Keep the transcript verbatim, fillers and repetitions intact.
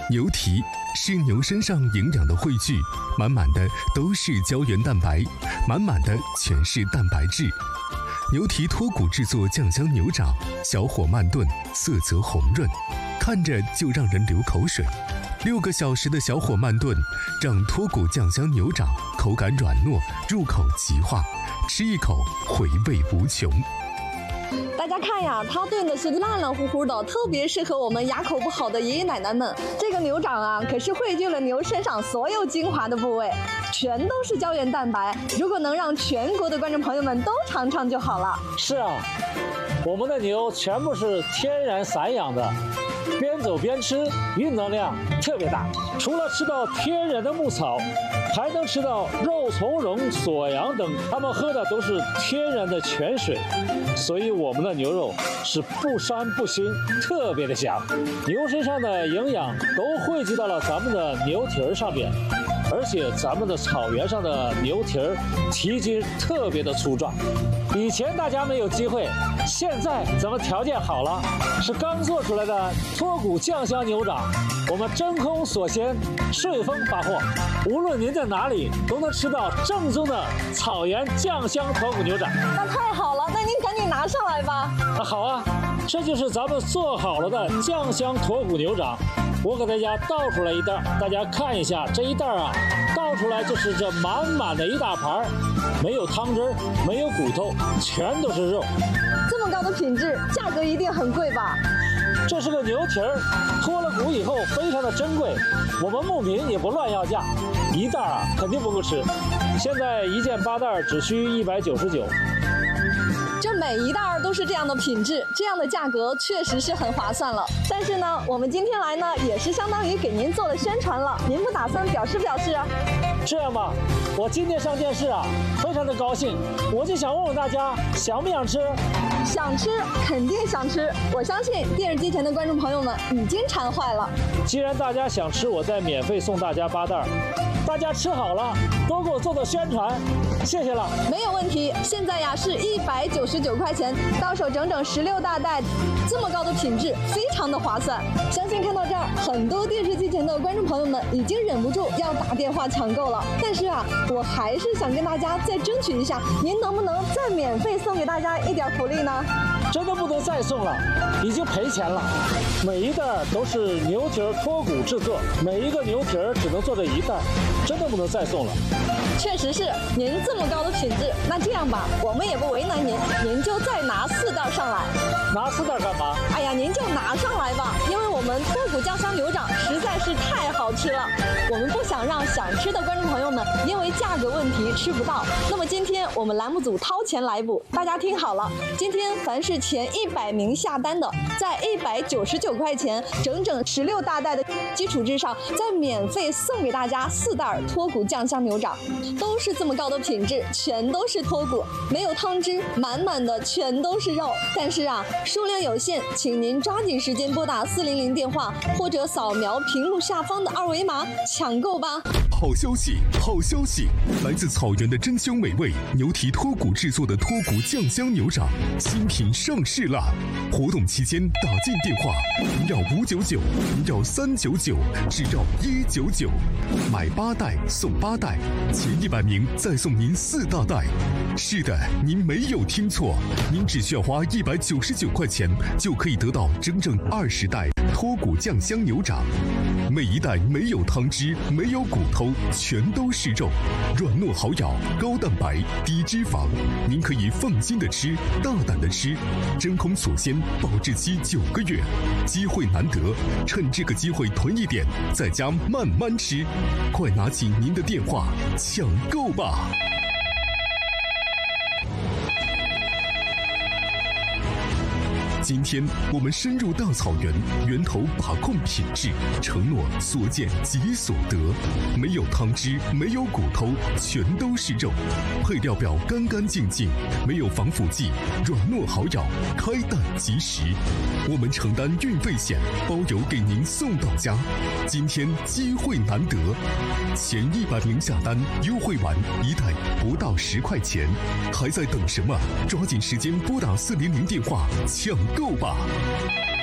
牛蹄是牛身上营养的汇聚，满满的都是胶原蛋白，满满的全是蛋白质。牛蹄脱骨制作酱香牛掌，小火慢炖，色泽红润，看着就让人流口水。六个小时的小火慢炖，让脱骨酱香牛掌口感软糯，入口即化，吃一口回味无穷。 大家看呀，它炖的是烂烂乎乎的，特别适合我们牙口不好的爷爷奶奶们。这个牛掌啊，可是汇聚了牛身上所有精华的部位，全都是胶原蛋白。如果能让全国的观众朋友们都尝尝就好了。 是啊，我们的牛全部是天然散养的，边走边吃，运动量特别大。除了吃到天然的牧草，还能吃到肉苁蓉、锁阳等，它们喝的都是天然的泉水，所以我们的牛肉是不膻不腥，特别的香。牛身上的营养都汇集到了咱们的牛蹄儿上面，而且咱们的草原上的牛蹄儿蹄筋特别的粗壮。以前大家没有机会，现在咱们条件好了，是刚做出来的脱骨酱香牛掌，我们真空锁鲜，顺丰发货，无论您在哪里都能吃到正宗的草原酱香脱骨牛掌。 那太好了，那您赶紧拿上来吧。 啊，好啊，这就是咱们做好了的酱香脱骨牛掌。我给大家倒出来一袋，大家看一下这一袋啊，倒出来就是这满满的一大盘，没有汤汁，没有骨头，全都是肉。 这么高的品质，价格一定很贵吧？ 这是个牛蹄儿，脱了骨以后非常的珍贵，我们牧民也不乱要价，一袋啊肯定不够吃。现在一件八袋只需一百九十九。 这每一袋都是这样的品质，这样的价格确实是很划算了。但是呢，我们今天来呢，也是相当于给您做了宣传了。您不打算表示表示啊？ 这样吧，我今天上电视啊，非常的高兴，我就想问问大家，想不想吃？ 想吃，肯定想吃。我相信电视机前的观众朋友们已经馋坏了。 既然大家想吃，我再免费送大家八袋。大家吃好了，多给我做做宣传，谢谢了。 没有问题，现在呀是一百九十九块钱，到手整整十六大袋，这么高的品质，非常的划算。相信看到这儿，很多电视机前的观众朋友们已经忍不住要打电话抢购了。但是啊，我还是想跟大家再争取一下，您能不能再免费送给大家一点福利呢？ 真的不能再送了，已经赔钱了。每一袋都是牛蹄儿脱骨制作，每一个牛蹄儿只能做这一袋，真的不能再送了。 确实是，您这么高的品质，那这样吧，我们也不为难您，您就再拿四袋上来。 拿四袋干嘛？ 哎呀，您就拿上来吧，因为我们脱骨酱香牛掌实在是太好吃了，我们不想让想吃的观众朋友们因为价格问题吃不到。那么今天我们栏目组掏钱来补，大家听好了，今天凡是前一百名下单的，在一百九十九块钱整整十六大袋的基础之上，再免费送给大家四袋脱骨酱香牛掌，都是这么高的品质，全都是脱骨，没有汤汁，满满的全都是肉。但是啊，数量有限，请您抓紧时间拨打四零零电话，或者扫描屏幕下方的二维码抢购吧。 好消息，好消息！来自草原的珍馐美味牛蹄脱骨制作的脱骨酱香牛掌新品上市啦！活动期间打进电话零要五九九零要三九九，只要一九九，买八袋送八袋，前一百名再送您四大袋。是的，您没有听错，您只需要花一百九十九块钱就可以得到整整二十袋脱骨酱香牛掌，每一袋没有汤汁，没有骨头，全都是肉，软糯好咬，高蛋白，低脂肪，您可以放心的吃，大胆的吃，真空锁鲜，保质期九个月，机会难得，趁这个机会囤一点，在家慢慢吃，快拿起您的电话抢购吧！今天我们深入大草原，源头把控品质，承诺所见即所得。没有汤汁，没有骨头，全都是肉。配料表干干净净，没有防腐剂，软糯好咬，开袋即食。我们承担运费险，包邮给您送到家。今天机会难得，前一百名下单，优惠完一袋不到十块钱，还在等什么？抓紧时间拨打四零零电话抢购吧！